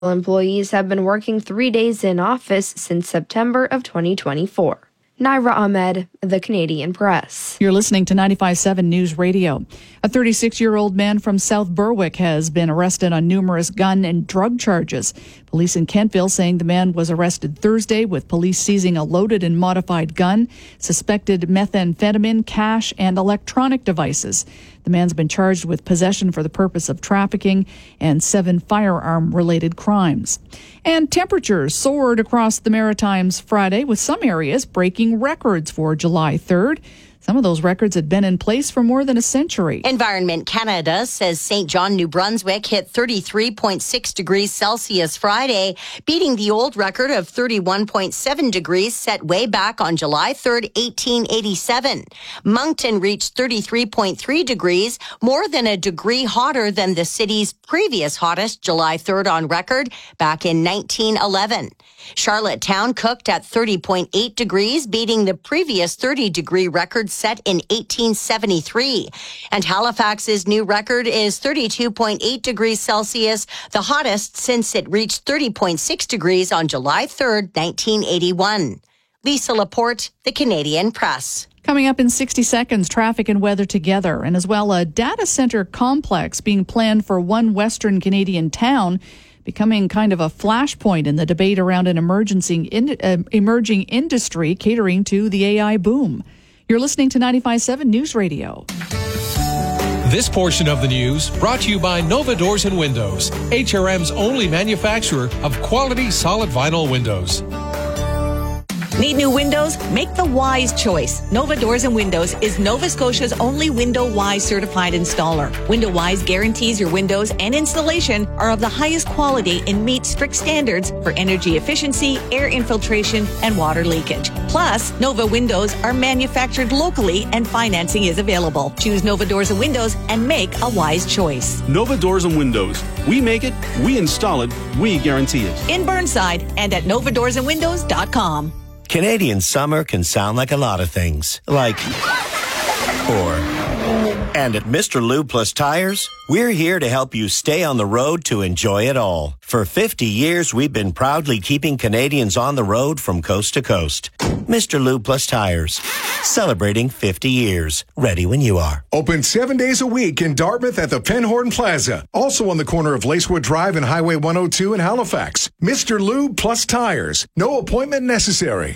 Employees have been working 3 days in office since September of 2024. Naira Ahmed, The Canadian Press. You're listening to 95.7 News Radio. A 36-year-old man from South Berwick has been arrested on numerous gun and drug charges. Police in Kentville saying the man was arrested Thursday with police seizing a loaded and modified gun, suspected methamphetamine, cash, and electronic devices. The man's been charged with possession for the purpose of trafficking and 7 firearm-related crimes. And temperatures soared across the Maritimes Friday, with some areas breaking records for July 3rd. Some of those records had been in place for more than a century. Environment Canada says St. John, New Brunswick hit 33.6 degrees Celsius Friday, beating the old record of 31.7 degrees set way back on July 3rd, 1887. Moncton reached 33.3 degrees, more than a degree hotter than the city's previous hottest July 3rd on record back in 1911. Charlottetown cooked at 30.8 degrees, beating the previous 30-degree record set in 1873. And Halifax's new record is 32.8 degrees Celsius, the hottest since it reached 30.6 degrees on July 3rd, 1981. Lisa Laporte, The Canadian Press. Coming up in 60 seconds, traffic and weather together, and as well a data center complex being planned for one Western Canadian town, becoming kind of a flashpoint in the debate around an emerging industry catering to the AI boom. You're listening to 95.7 News Radio. This portion of the news brought to you by Nova Doors and Windows, HRM's only manufacturer of quality solid vinyl windows. Need new windows? Make the wise choice. Nova Doors and Windows is Nova Scotia's only WindowWise certified installer. WindowWise guarantees your windows and installation are of the highest quality and meet strict standards for energy efficiency, air infiltration, and water leakage. Plus, Nova windows are manufactured locally and financing is available. Choose Nova Doors and Windows and make a wise choice. Nova Doors and Windows. We make it, we install it, we guarantee it. In Burnside and at novadoorsandwindows.com. Canadian summer can sound like a lot of things, like, or. And at Mr. Lube Plus Tires, we're here to help you stay on the road to enjoy it all. For 50 years, we've been proudly keeping Canadians on the road from coast to coast. Mr. Lube Plus Tires, celebrating 50 years. Ready when you are. Open 7 days a week in Dartmouth at the Penhorn Plaza. Also on the corner of Lacewood Drive and Highway 102 in Halifax. Mr. Lube Plus Tires. No appointment necessary.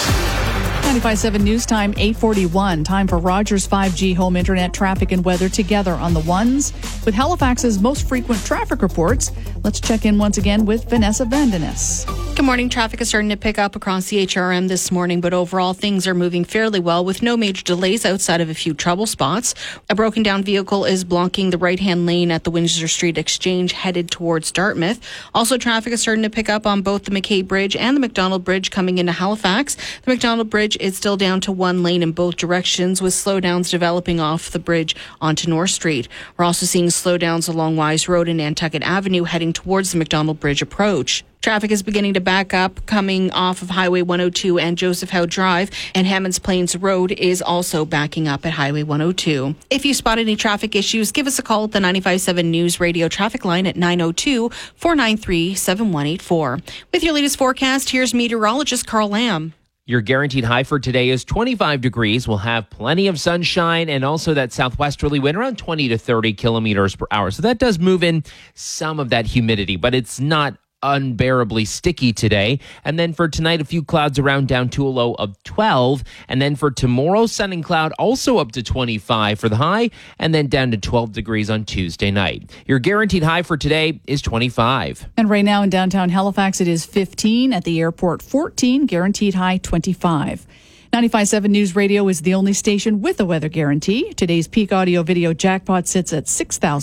95.7 News Time, 8:41. Time for Rogers 5G home internet traffic and weather together on the ones. With Halifax's most frequent traffic reports, let's check in once again with Vanessa Vandenes. Good morning. Traffic is starting to pick up across the HRM this morning, but overall things are moving fairly well with no major delays outside of a few trouble spots. A broken down vehicle is blocking the right-hand lane at the Windsor Street Exchange headed towards Dartmouth. Also, traffic is starting to pick up on both the McKay Bridge and the McDonald Bridge coming into Halifax. The McDonald Bridge is still down to one lane in both directions with slowdowns developing off the bridge onto North Street. We're also seeing slowdowns along Wise Road and Nantucket Avenue heading towards the McDonald Bridge approach. Traffic is beginning to back up coming off of Highway 102 and Joseph Howe Drive, and Hammonds Plains Road is also backing up at Highway 102. If you spot any traffic issues, give us a call at the 95.7 News Radio traffic line at 902-493-7184. With your latest forecast, here's meteorologist Carl Lamb. Your guaranteed high for today is 25 degrees. We'll have plenty of sunshine and also that southwesterly wind around 20 to 30 kilometers per hour. So that does move in some of that humidity, but it's not unbearably sticky today. And then for tonight, a few clouds around down to a low of 12. And then for tomorrow, sun and cloud also up to 25 for the high and then down to 12 degrees on Tuesday night. Your guaranteed high for today is 25. And right now in downtown Halifax, it is 15. At the airport, 14. Guaranteed high, 25. 95.7 News Radio is the only station with a weather guarantee. Today's peak audio video jackpot sits at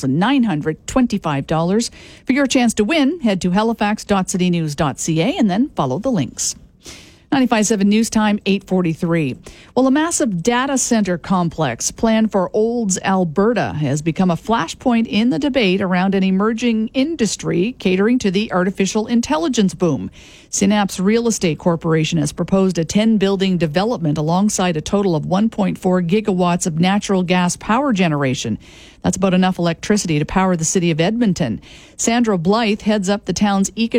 $6,925. For your chance to win, head to halifax.citynews.ca and then follow the links. 95.7 News Time, 8:43. Well, a massive data center complex planned for Olds, Alberta has become a flashpoint in the debate around an emerging industry catering to the artificial intelligence boom. Synapse Real Estate Corporation has proposed a 10-building development alongside a total of 1.4 gigawatts of natural gas power generation. That's about enough electricity to power the city of Edmonton. Sandra Blythe heads up the town's